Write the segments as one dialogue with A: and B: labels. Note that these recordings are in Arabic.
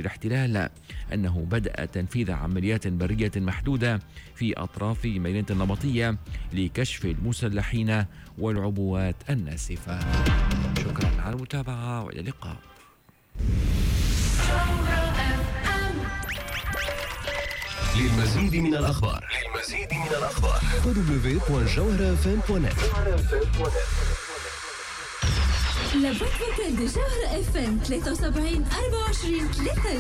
A: الاحتلال أنه بدأ تنفيذ عمليات برية محدودة في أطراف مدينة النبطية لكشف المسلحين والعبوات الناسفة. شكرا على المتابعة وإلى اللقاء.
B: للمزيد من الأخبار www.jawhara.fm.net.
C: لابد فوكال دي جوهرة اف ام 73 24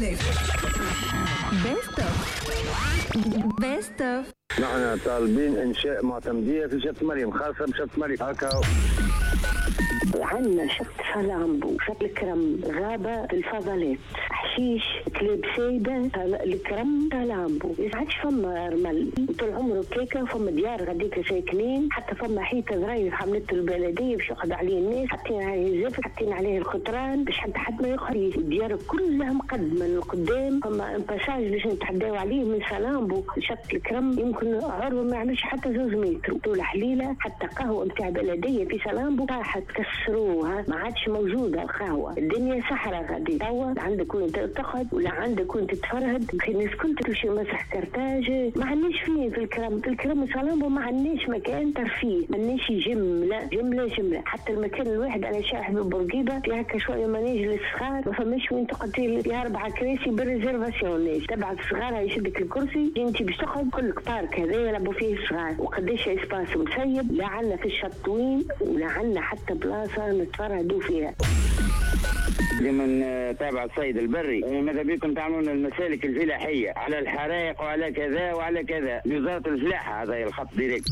C: 30. بيست اوف
D: نحن طالبين انشاء معتمديه في شط مريم، خاصه بشط مريم. هكا
E: عندنا شط فلامبو، شط الكرم، غابة الفضلات، حشيش، كلاب سيدة، الكرم، فلامبو. عادش فما رمل طول عمره كيكة، فما ديار غاديك ساكنين، حتى فما حيطة ضريف حملته البلدية باش يقعد عليه الناس، حاطين عليه الزفت، حاطين عليه الخطران باش حد ما يخرج. الديار كلها مقدمة من القدام، فما ان باساج باش نتعداو عليه من فلامبو شط الكرم يمكن عرضه ما يعملش حتى 2 متر. طول حليلة حتى قهوة متاع بلدية في فلامبو طاحت كسروها، ما عادش موجودة القهوة. الدنيا صحراء غادي توا، عندك وين تقعد ولا عندك وين تتفرهد. في الناس كل تمشي مسح كرتاج، ما عندناش فين في الكرم فلامبو ما عندناش مكان ترفيه، ما عندناش جملة. حتى المكان الواحد انا شايح ببرقيبة في هكا شوية مناجل الصغار، ما فماش وين تقعد في 4 كراسي بالريزرفاسيون. تبع الصغار يشدك الكرسي انت باش تقعد كلك بارك هذا يلعبوا فيه الصغار، وقداش اسباس مسيب. لا عندنا في الشط وين ولا عندنا حتى بلاصة نتفرهدوا فيها.
D: لمن تابع الصيد البري، ماذا بكم تعملون المسالك الفلاحية على الحرائق وعلى كذا وعلى كذا، وزارة الفلاحة هذا الخط ديريكت.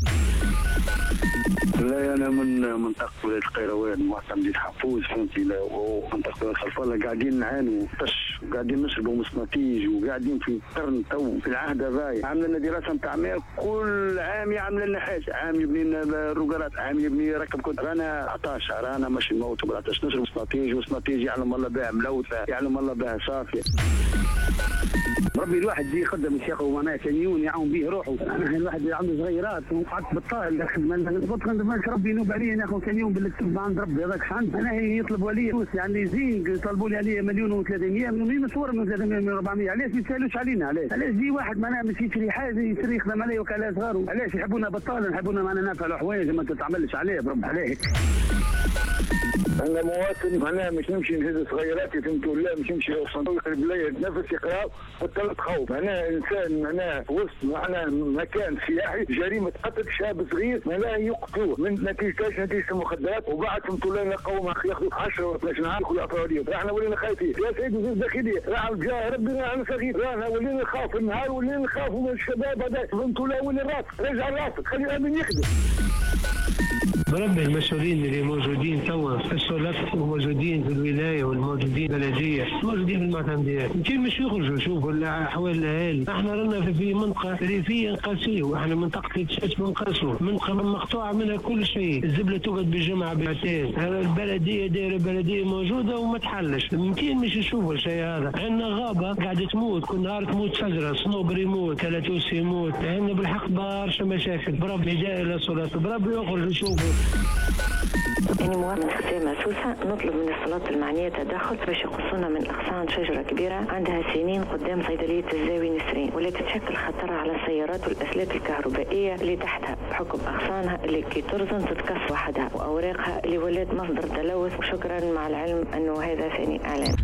D: لا انا من منطقه ولايه القيروان، معتمدين حفوز فهمتي، ومنطقه الخلفله قاعدين نعانوا طش، وقاعدين نشربوا مسنتيج، وقاعدين في قرن تو في العهد هذا. عامل لنا دراسه نتاع ماء كل عام، يعمل لنا حاجه، عام يبني لنا الرقرات، عام يبني ركب كنت رانا 11 رانا ماشي نموتوا بالعطش، نشرب مسنتيج، وسنتيج يعلم الله بها ملوثه، يعلم الله بها صافيه. ربي الواحد يجي يخدم الشيخ ومعناه كميون يعاون به روحه. انا الواحد اللي عنده صغيرات وقعدت بالطائل داخل ما ربي ينوب علي ناخذ كميون بالكتب عند ربي هذاك حن. انا يطلب ولي فلوس يعني زين، طلبوا لي عليه 1,300,000 من صور من 300 من 400. علاش ما يسالوش علينا؟ علاش جي واحد معناه مش يشري حاجه يشري يخدم عليه وكاله صغار؟ علاش يحبونا بطال؟ يحبونا معنا نافع حوايج ما تتعملش عليه برب عليك. انا مواطن معناها مش نمشي نهز صغيراتي فهمتوا، لا مش نمشي صندوق البلايه نفس يقرا والثلاث خوف. انا انسان معناها في وسط معناها مكان سياحي، جريمه قتل شاب صغير معناها يقتلوه من نتيجه المخدرات، وبعد فهمتوا لا قوم ياخذوا 10 و 12 عام يعطوا عليهم. احنا ولينا خايفين يا سيدي وزير الداخليه، راح جاء ربنا انا صغير، رانا ولينا نخاف النهار، ولينا نخافوا من الشباب هذاك فهمتوا لا وين الراس رجع راسك خلي الامن يخدم.
F: بربي المسؤولين اللي موجودين توا في السلطة وموجودين في الولاية والموجودين بلدية موجودين في المعتمديات كيف مش يخرجوا يشوفوا أحوال الأهالي. احنا رانا في منطقة ريفية قاسية، واحنا منطقة تشات من قاسو، منطقة مقطوعة منها كل شيء. الزبلة تقعد بالجمعة بعتين، البلدية دايرة بلدية موجودة وما تحلش. 200 مش يشوفوا الشيء هذا. عندنا غابة قاعدة تموت، كل نهار تموت شجرة، صنوبر يموت، كلاتوس يموت. عندنا بالحق برشا مشاكل. بربي جاي إلى السلطة، بربي يخرج يشوفوا.
E: أنا مواطن حسام سوسة، نطلب من السلطات المعنية تدخل باش يقصونا من أغصان شجرة كبيرة عندها سنين قدام صيدلية الزاوي نسرين، ولا تتشكل خطر على السيارات والأسلاك الكهربائية اللي تحتها بحكم أغصانها اللي كي ترزن تتكسر وحدها، وأوراقها اللي ولات مصدر تلوث. وشكرا مع العلم أنه هذا ثاني إعلان.